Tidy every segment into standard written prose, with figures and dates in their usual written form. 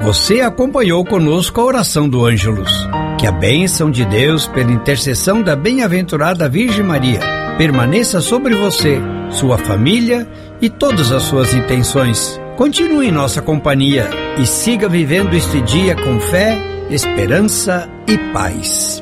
Você acompanhou conosco a oração do Ângelus. Que a bênção de Deus, pela intercessão da bem-aventurada Virgem Maria, permaneça sobre você, sua família e todas as suas intenções. Continue em nossa companhia e siga vivendo este dia com fé, esperança e paz.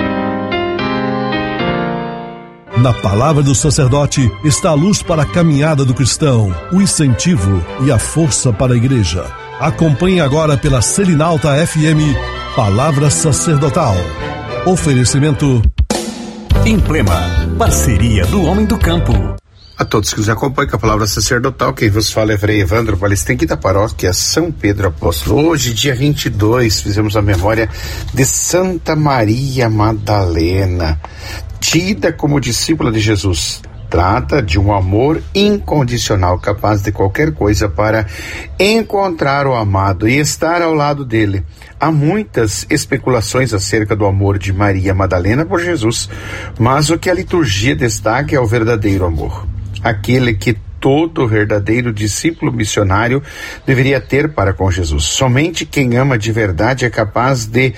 Na palavra do sacerdote está a luz para a caminhada do cristão, o incentivo e a força para a igreja. Acompanhe agora pela Selinalta FM, Palavra Sacerdotal. Oferecimento Emblema, parceria do homem do campo. A todos que nos acompanham com a Palavra Sacerdotal, quem vos fala é Frei Evandro Balestrinque da Paróquia São Pedro Apóstolo. Hoje, dia 22, fizemos a memória de Santa Maria Madalena, tida como discípula de Jesus. Trata de um amor incondicional, capaz de qualquer coisa para encontrar o amado e estar ao lado dele. Há muitas especulações acerca do amor de Maria Madalena por Jesus, mas o que a liturgia destaca é o verdadeiro amor. Aquele que todo verdadeiro discípulo missionário deveria ter para com Jesus. Somente quem ama de verdade é capaz de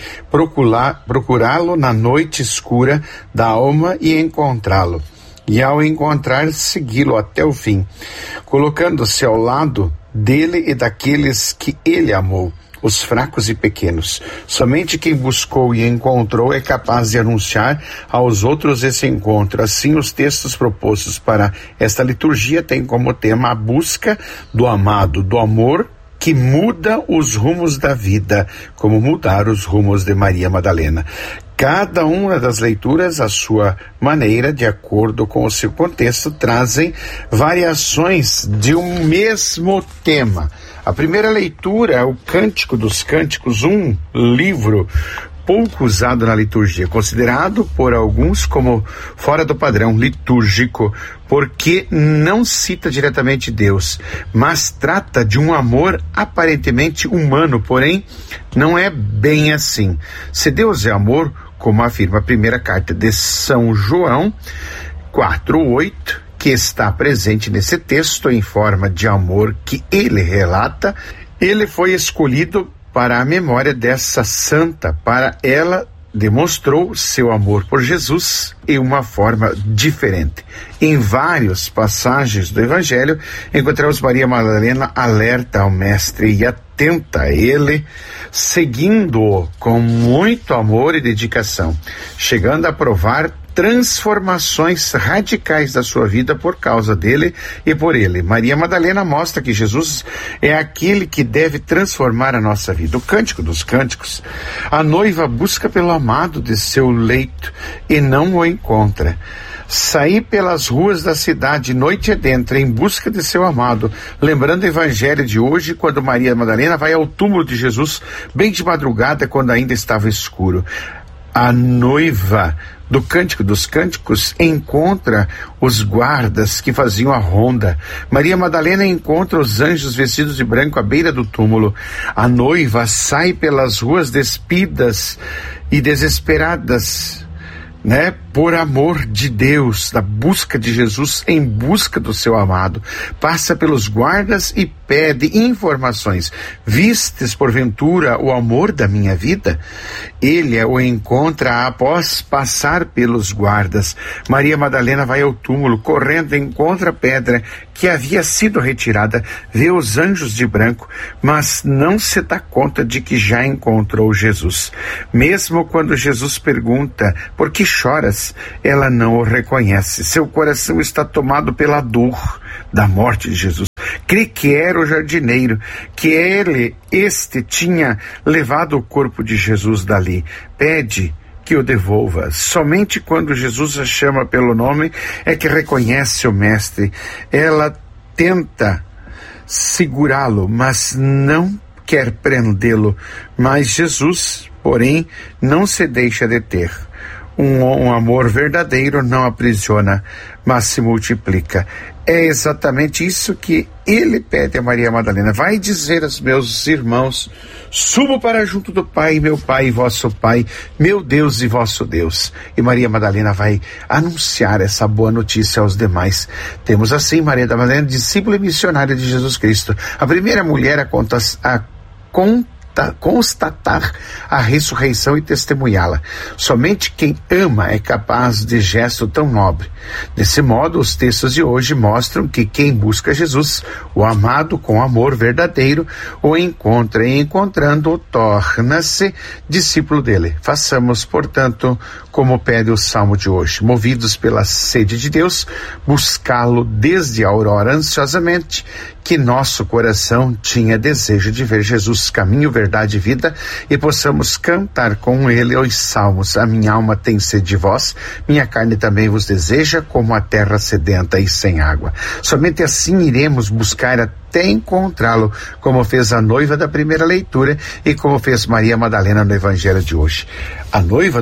procurá-lo na noite escura da alma e encontrá-lo. E ao encontrar, segui-lo até o fim, colocando-se ao lado dele e daqueles que ele amou, os fracos e pequenos. Somente quem buscou e encontrou é capaz de anunciar aos outros esse encontro. Assim, os textos propostos para esta liturgia têm como tema a busca do amado, do amor que muda os rumos da vida, como mudar os rumos de Maria Madalena. Cada uma das leituras, à sua maneira, de acordo com o seu contexto, trazem variações de um mesmo tema. A primeira leitura é o Cântico dos Cânticos, um livro pouco usado na liturgia, considerado por alguns como fora do padrão litúrgico, porque não cita diretamente Deus, mas trata de um amor aparentemente humano, porém não é bem assim. Se Deus é amor, como afirma a primeira carta de São João 4:8, que está presente nesse texto em forma de amor que ele relata, ele foi escolhido para a memória dessa santa. Para ela, demonstrou seu amor por Jesus em uma forma diferente. Em várias passagens do Evangelho, encontramos Maria Madalena alerta ao Mestre e atenta a ele, seguindo-o com muito amor e dedicação, chegando a provar transformações radicais da sua vida por causa dele e por ele. Maria Madalena mostra que Jesus é aquele que deve transformar a nossa vida. O Cântico dos Cânticos, a noiva busca pelo amado de seu leito e não o encontra. Saí pelas ruas da cidade, noite adentro, em busca de seu amado, lembrando o evangelho de hoje, quando Maria Madalena vai ao túmulo de Jesus, bem de madrugada, quando ainda estava escuro. A noiva do Cântico dos Cânticos encontra os guardas que faziam a ronda. Maria Madalena encontra os anjos vestidos de branco à beira do túmulo. A noiva sai pelas ruas despidas e desesperadas, por amor de Deus, da busca de Jesus, em busca do seu amado. Passa pelos guardas e pede informações. Vistes, porventura, o amor da minha vida? Ele o encontra após passar pelos guardas. Maria Madalena vai ao túmulo, correndo, encontra a pedra que havia sido retirada, vê os anjos de branco, mas não se dá conta de que já encontrou Jesus. Mesmo quando Jesus pergunta, por que choras? Ela não o reconhece. Seu coração está tomado pela dor da morte de Jesus. Crê que era o jardineiro, que este tinha levado o corpo de Jesus dali. Pede que o devolva. Somente quando Jesus a chama pelo nome é que reconhece o Mestre. Ela tenta segurá-lo, mas não quer prendê-lo. Mas Jesus, porém, não se deixa deter. Um amor verdadeiro não aprisiona, mas se multiplica. É exatamente isso que ele pede a Maria Madalena. Vai dizer aos meus irmãos, subo para junto do Pai, meu Pai e vosso Pai, meu Deus e vosso Deus. E Maria Madalena vai anunciar essa boa notícia aos demais. Temos assim Maria Madalena, discípula e missionária de Jesus Cristo, a primeira mulher a constatar a ressurreição e testemunhá-la. Somente quem ama é capaz de gesto tão nobre. Desse modo, os textos de hoje mostram que quem busca Jesus, o amado com amor verdadeiro, o encontra e encontrando-o torna-se discípulo dele. Façamos, portanto, como pede o Salmo de hoje, movidos pela sede de Deus, buscá-lo desde a aurora ansiosamente, que nosso coração tinha desejo de ver Jesus, caminho, verdade e vida, e possamos cantar com ele os salmos. A minha alma tem sede de vós, minha carne também vos deseja, como a terra sedenta e sem água. Somente assim iremos buscar até encontrá-lo, como fez a noiva da primeira leitura e como fez Maria Madalena no Evangelho de hoje. A noiva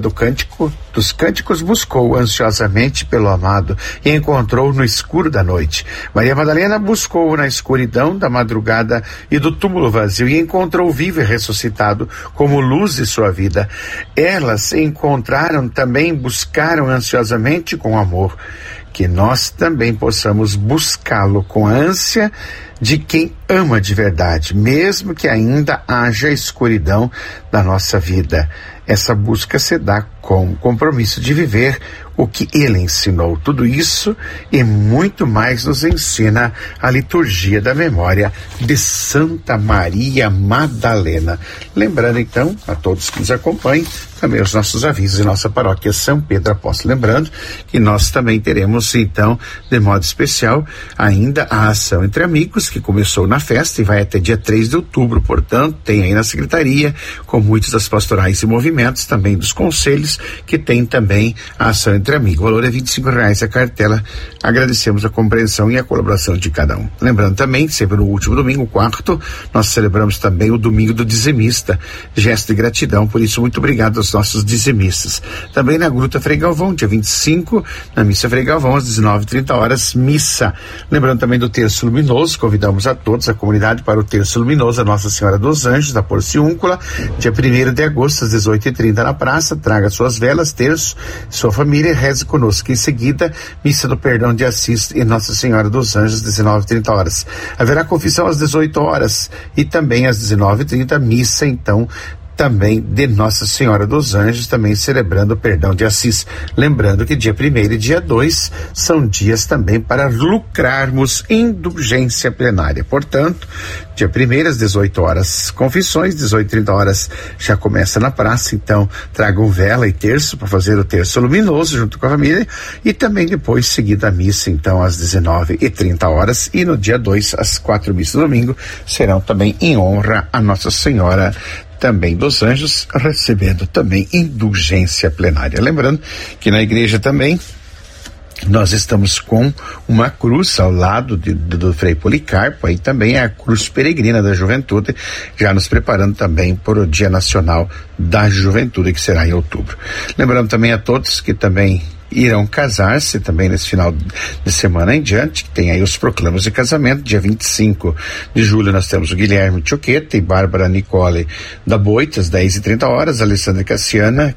dos cânticos buscou ansiosamente pelo amado e encontrou no escuro da noite. Maria Madalena buscou na escuridão da madrugada e do túmulo vazio e encontrou vivo e ressuscitado como luz de sua vida. Elas encontraram também, buscaram ansiosamente com amor. Que nós também possamos buscá-lo com a ânsia de quem ama de verdade, mesmo que ainda haja escuridão da nossa vida. Essa busca se dá com o compromisso de viver o que ele ensinou. Tudo isso e muito mais nos ensina a liturgia da memória de Santa Maria Madalena. Lembrando então a todos que nos acompanhem também os nossos avisos em nossa paróquia São Pedro Apóstolo. Lembrando que nós também teremos então, de modo especial, ainda a ação entre amigos, que começou na festa e vai até dia 3 de outubro, portanto, tem aí na secretaria, com muitos das pastorais e movimentos, também dos conselhos, que tem também a ação entre amigos. O valor é R$25 a cartela. Agradecemos a compreensão e a colaboração de cada um. Lembrando também, sempre no último domingo, o 4º, nós celebramos também o domingo do dizimista, gesto de gratidão, por isso muito obrigado aos nossos dizimistas. Também na Gruta Frei Galvão, dia 25, na Missa Frei Galvão, às 19h30, missa. Lembrando também do Terço Luminoso, convidamos a todos, a comunidade, para o Terço Luminoso, a Nossa Senhora dos Anjos, da Porciúncula, dia 1º de agosto, às 18h30 na praça. Traga suas velas, terço, sua família, e reze conosco. Em seguida, Missa do Perdão de Assis e Nossa Senhora dos Anjos, 19h30. Haverá confissão às 18h e também às 19h30, missa, então, também de Nossa Senhora dos Anjos, também celebrando o perdão de Assis. Lembrando que dia 1º e dia 2 são dias também para lucrarmos indulgência plenária. Portanto, dia 1º às 18h, confissões, 18h30 já começa na praça, então tragam vela e terço para fazer o terço luminoso junto com a família, e também depois seguida a missa, então às 19h30, e no dia 2 as 4 missas do domingo serão também em honra a Nossa Senhora também dos Anjos, recebendo também indulgência plenária. Lembrando que na igreja também nós estamos com uma cruz ao lado do Frei Policarpo, aí também é a Cruz Peregrina da Juventude, já nos preparando também para o Dia Nacional da Juventude, que será em outubro. Lembrando também a todos que também irão casar-se também nesse final de semana em diante, que tem aí os proclamos de casamento. Dia 25 de julho nós temos o Guilherme Choqueta e Bárbara Nicole da Boitas, 10h30, Alessandra Cassiana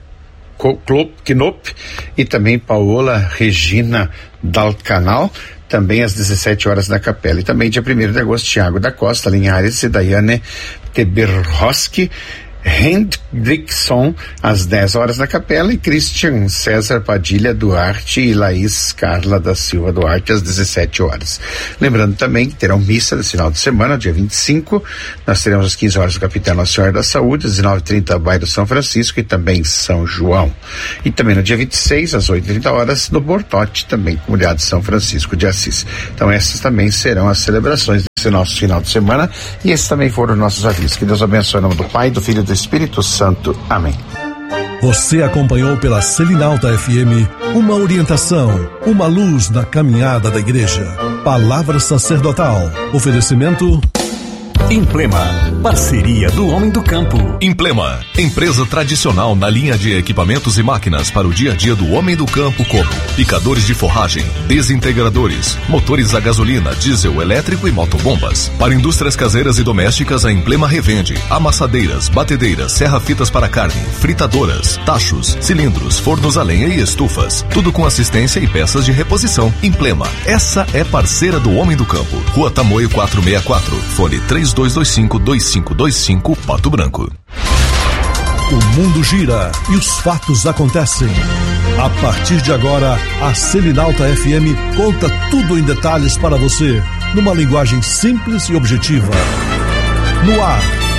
Knop e também Paola Regina Dalcanal, também às 17h na capela. E também dia 1º de agosto, Tiago da Costa Linhares e Daiane Teberhoski Hendrickson, às 10h na capela, e Christian César Padilha Duarte e Laís Carla da Silva Duarte, às 17h. Lembrando também que terão missa nesse final de semana, dia 25, nós teremos às 15h o Capitão Nossa Senhora da Saúde, às 19h30 bairro São Francisco e também São João. E também no dia 26, às 8h30, no Bortote, também comunidade São Francisco de Assis. Então essas também serão as celebrações desse nosso final de semana, e esses também foram os nossos avisos. Que Deus abençoe em nome do Pai, do Filho e do Espírito Santo. Amém. Você acompanhou pela Selinalta FM uma orientação, uma luz na caminhada da igreja. Palavra sacerdotal. Oferecimento Implema, parceria do homem do campo. Implema, empresa tradicional na linha de equipamentos e máquinas para o dia a dia do homem do campo, como picadores de forragem, desintegradores, motores a gasolina, diesel, elétrico e motobombas. Para indústrias caseiras e domésticas, a Implema revende amassadeiras, batedeiras, serra-fitas para carne, fritadoras, tachos, cilindros, fornos a lenha e estufas. Tudo com assistência e peças de reposição. Implema, essa é parceira do homem do campo. Rua Tamoio 464, fone 32 3225-2525 Pato Branco. O mundo gira e os fatos acontecem. A partir de agora, a Selinalta FM conta tudo em detalhes para você, numa linguagem simples e objetiva. No ar.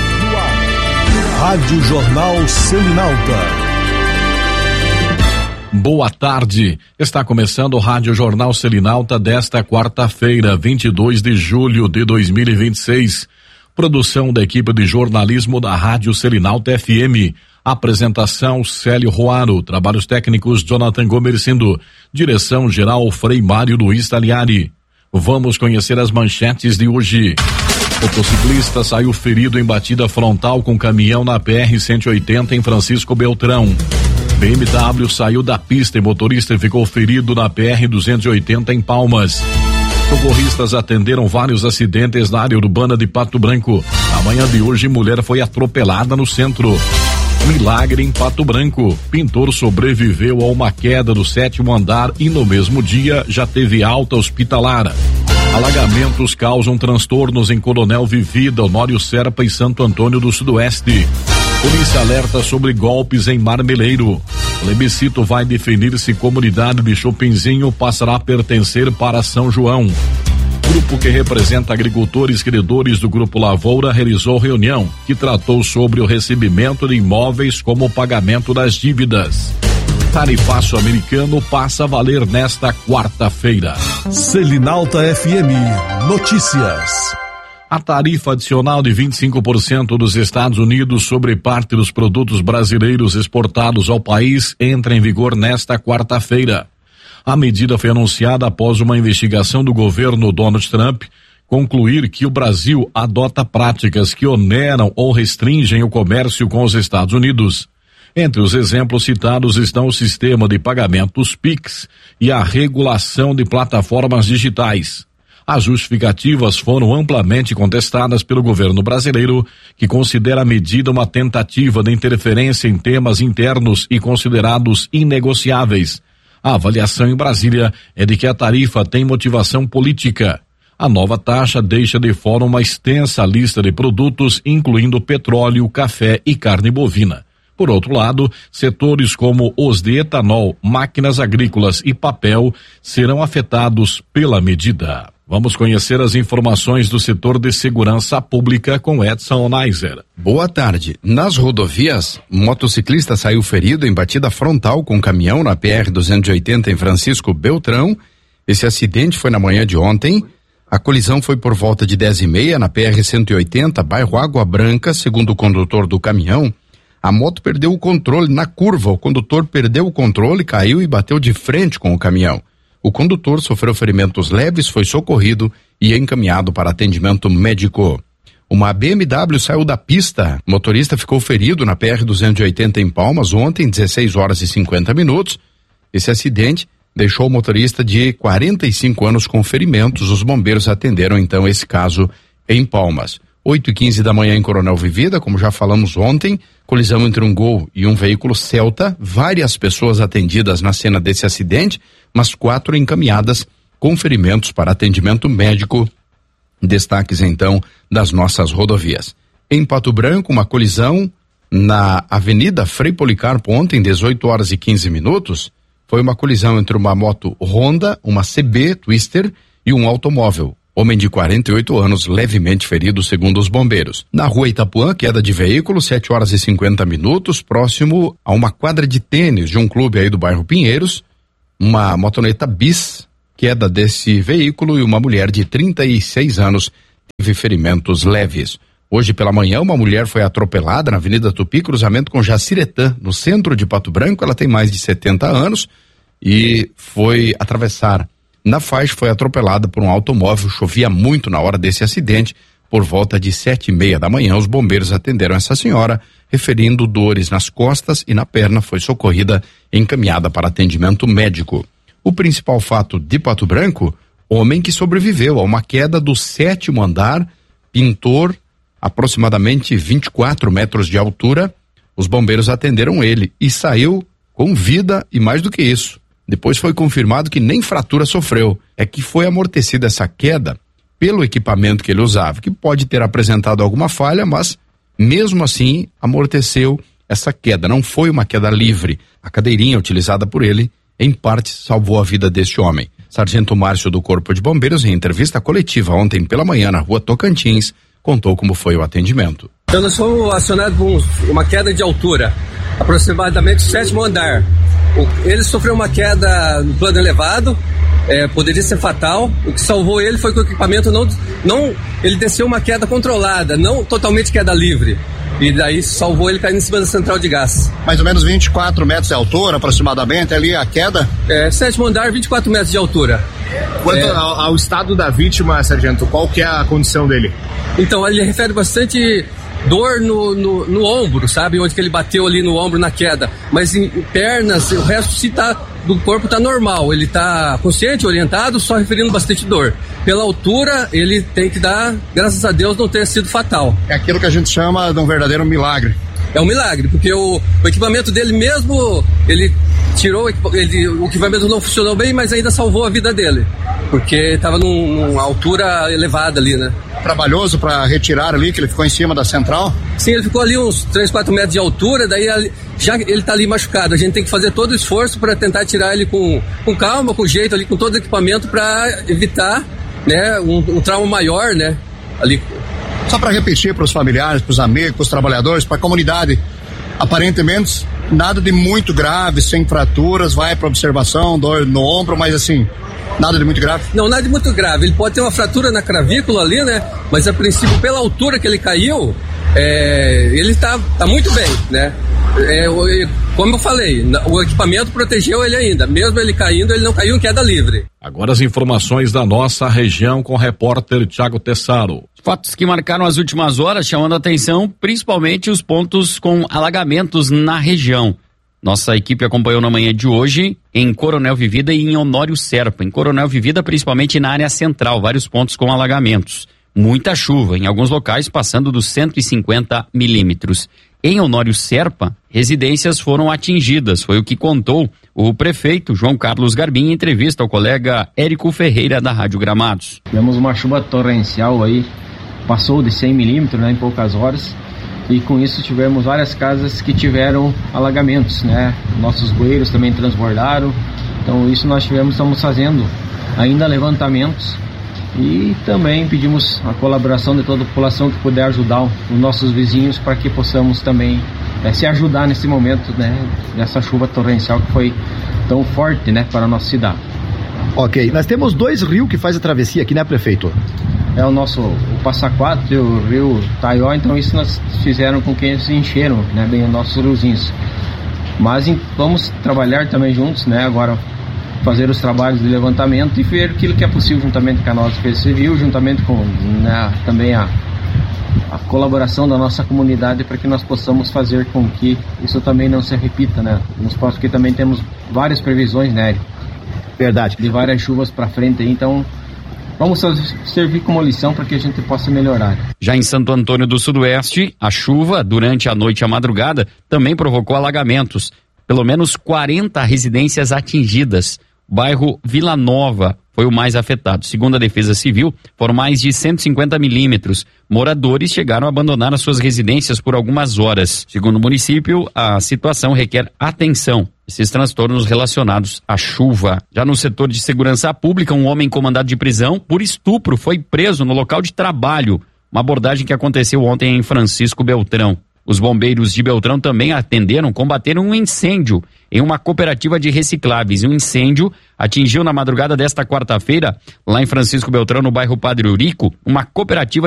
Rádio Jornal Selinalta. Boa tarde, está começando o Rádio Jornal Selinalta desta quarta-feira, 22 de julho de 2026. Produção da equipe de jornalismo da Rádio Selinalta FM. Apresentação Célio Roaro, trabalhos técnicos Jonathan Gomercindo, direção geral Frei Mário Luiz Taliari. Vamos conhecer as manchetes de hoje. Motociclista saiu ferido em batida frontal com caminhão na PR-180 em Francisco Beltrão. BMW saiu da pista e motorista ficou ferido na PR-280 em Palmas. Socorristas atenderam vários acidentes na área urbana de Pato Branco. Na manhã de hoje, mulher foi atropelada no centro. Milagre em Pato Branco. Pintor sobreviveu a uma queda do 7º andar e no mesmo dia já teve alta hospitalar. Alagamentos causam transtornos em Coronel Vivida, Honório Serpa e Santo Antônio do Sudoeste. Polícia alerta sobre golpes em Marmeleiro. Plebiscito vai definir se comunidade de Chopinzinho passará a pertencer para São João. Grupo que representa agricultores credores do Grupo Lavoura realizou reunião que tratou sobre o recebimento de imóveis como pagamento das dívidas. Tarifaço americano passa a valer nesta quarta-feira. Selinalta FM Notícias. A tarifa adicional de 25% dos Estados Unidos sobre parte dos produtos brasileiros exportados ao país entra em vigor nesta quarta-feira. A medida foi anunciada após uma investigação do governo Donald Trump concluir que o Brasil adota práticas que oneram ou restringem o comércio com os Estados Unidos. Entre os exemplos citados estão o sistema de pagamentos PIX e a regulação de plataformas digitais. As justificativas foram amplamente contestadas pelo governo brasileiro, que considera a medida uma tentativa de interferência em temas internos e considerados inegociáveis. A avaliação em Brasília é de que a tarifa tem motivação política. A nova taxa deixa de fora uma extensa lista de produtos, incluindo petróleo, café e carne bovina. Por outro lado, setores como os de etanol, máquinas agrícolas e papel serão afetados pela medida. Vamos conhecer as informações do setor de segurança pública com Edson Neiser. Boa tarde. Nas rodovias, motociclista saiu ferido em batida frontal com caminhão na PR-280 em Francisco Beltrão. Esse acidente foi na manhã de ontem. A colisão foi por volta de 10h30 na PR-180, bairro Água Branca. Segundo o condutor do caminhão, a moto perdeu o controle na curva. O condutor perdeu o controle, caiu e bateu de frente com o caminhão. O condutor sofreu ferimentos leves, foi socorrido e encaminhado para atendimento médico. Uma BMW saiu da pista. O motorista ficou ferido na PR-280 em Palmas ontem, 16h50. Esse acidente deixou o motorista de 45 anos com ferimentos. Os bombeiros atenderam então esse caso em Palmas. 8h15 da manhã em Coronel Vivida, como já falamos ontem, colisão entre um Gol e um veículo Celta, várias pessoas atendidas na cena desse acidente, mas 4 encaminhadas com ferimentos para atendimento médico. Destaques então das nossas rodovias. Em Pato Branco, uma colisão na Avenida Frei Policarpo ontem, 18h15. Foi uma colisão entre uma moto Honda, uma CB Twister e um automóvel. Homem de 48 anos, levemente ferido, segundo os bombeiros. Na rua Itapuã, queda de veículo, 7h50, próximo a uma quadra de tênis de um clube aí do bairro Pinheiros. Uma motoneta bis, queda desse veículo, e uma mulher de 36 anos teve ferimentos leves. Hoje pela manhã, uma mulher foi atropelada na Avenida Tupi, cruzamento com Jaciretã, no centro de Pato Branco. Ela tem mais de 70 anos e foi atravessar na faixa, foi atropelada por um automóvel. Chovia muito na hora desse acidente. Por volta de 7h30 da manhã, os bombeiros atenderam essa senhora, referindo dores nas costas e na perna. Foi socorrida e encaminhada para atendimento médico. O principal fato de Pato Branco: homem que sobreviveu a uma queda do 7º andar, pintor, aproximadamente 24 metros de altura. Os bombeiros atenderam ele e saiu com vida, e mais do que isso, depois foi confirmado que nem fratura sofreu. É que foi amortecida essa queda pelo equipamento que ele usava, que pode ter apresentado alguma falha, mas mesmo assim amorteceu essa queda. Não foi uma queda livre. A cadeirinha utilizada por ele, em parte, salvou a vida deste homem. Sargento Márcio do Corpo de Bombeiros, em entrevista coletiva ontem pela manhã na Rua Tocantins, contou como foi o atendimento. Então nós fomos acionados por uma queda de altura, aproximadamente 7º andar. Ele sofreu uma queda no plano elevado, poderia ser fatal. O que salvou ele foi que o equipamento ele desceu uma queda controlada, não totalmente queda livre. E daí salvou ele caindo em cima da central de gás. Mais ou menos 24 metros de altura, aproximadamente, ali a queda? 7º andar, 24 metros de altura. Quanto ao estado da vítima, sargento, qual que é a condição dele? Então, ele refere bastante dor no ombro, sabe? Onde que ele bateu ali no ombro na queda. Mas em pernas, o resto do corpo tá normal. Ele tá consciente, orientado, só referindo bastante dor. Pela altura, ele tem que dar, graças a Deus, não ter sido fatal. É aquilo que a gente chama de um verdadeiro milagre. É um milagre, porque o equipamento dele mesmo, ele tirou, o equipamento não funcionou bem, mas ainda salvou a vida dele. Porque estava numa altura elevada ali, né? Trabalhoso para retirar ali, que ele ficou em cima da central? Sim, ele ficou ali uns 3, 4 metros de altura, daí já ele tá ali machucado. A gente tem que fazer todo o esforço para tentar tirar ele com calma, com jeito ali, com todo o equipamento para evitar, né, um trauma maior, né, ali. Só para repetir para os familiares, para os amigos, para os trabalhadores, para a comunidade, aparentemente nada de muito grave, sem fraturas, vai para observação, dor no ombro, mas assim, nada de muito grave? Não, nada de muito grave. Ele pode ter uma fratura na clavícula ali, né? Mas a princípio, pela altura que ele caiu, ele tá muito bem, né? Como eu falei, o equipamento protegeu ele ainda. Mesmo ele caindo, ele não caiu em queda livre. Agora as informações da nossa região com o repórter Thiago Tessaro. Fatos que marcaram as últimas horas, chamando a atenção, principalmente os pontos com alagamentos na região. Nossa equipe acompanhou na manhã de hoje em Coronel Vivida e em Honório Serpa. Em Coronel Vivida, principalmente na área central, vários pontos com alagamentos. Muita chuva, em alguns locais passando dos 150 milímetros. Em Honório Serpa, residências foram atingidas, foi o que contou o prefeito João Carlos Garbim em entrevista ao colega Érico Ferreira da Rádio Gramados. Tivemos uma chuva torrencial aí, passou de 100 milímetros, né, em poucas horas. E com isso tivemos várias casas que tiveram alagamentos, né? Nossos bueiros também transbordaram. Então isso nós estamos fazendo ainda levantamentos e também pedimos a colaboração de toda a população que puder ajudar os nossos vizinhos para que possamos também se ajudar nesse momento, né? Dessa chuva torrencial que foi tão forte, né, para a nossa cidade. Ok, nós temos 2 rios que faz a travessia aqui, né, prefeito? É o Passa Quatro e o rio Taió, então isso nós fizeram com que eles encheram, né, bem os nossos riozinhos. Mas vamos trabalhar também juntos, né, agora fazer os trabalhos de levantamento e ver aquilo que é possível juntamente com a nossa Defesa Civil, juntamente com, né, também a colaboração da nossa comunidade para que nós possamos fazer com que isso também não se repita, né, nos próximos, porque também temos várias previsões, né, verdade, de várias chuvas para frente aí, então vamos servir como lição para que a gente possa melhorar. Já em Santo Antônio do Sudoeste, a chuva durante a noite e a madrugada também provocou alagamentos. Pelo menos 40 residências atingidas. O bairro Vila Nova foi o mais afetado. Segundo a Defesa Civil, foram mais de 150 milímetros. Moradores chegaram a abandonar as suas residências por algumas horas. Segundo o município, a situação requer atenção. Esses transtornos relacionados à chuva. Já no setor de segurança pública, um homem com mandado de prisão por estupro foi preso no local de trabalho. Uma abordagem que aconteceu ontem em Francisco Beltrão. Os bombeiros de Beltrão também combateram um incêndio em uma cooperativa de recicláveis. Um incêndio atingiu na madrugada desta quarta-feira, lá em Francisco Beltrão, no bairro Padre Eurico, uma cooperativa